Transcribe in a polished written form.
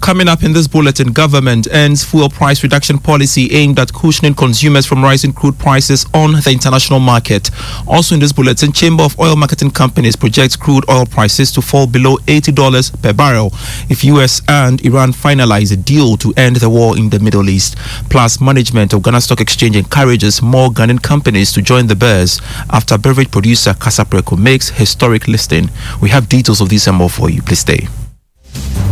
Coming up in this bulletin, government ends fuel price reduction policy aimed at cushioning consumers from rising crude prices on the international market. Also in this bulletin, Chamber of Oil Marketing Companies projects crude oil prices to fall below $80 per barrel if US and Iran finalize a deal to end the war in the Middle East. Plus, management of Ghana Stock Exchange encourages more Ghanaian companies to join the bears after beverage producer Casapreco makes historic listing. We have details of this and more for you. Please stay.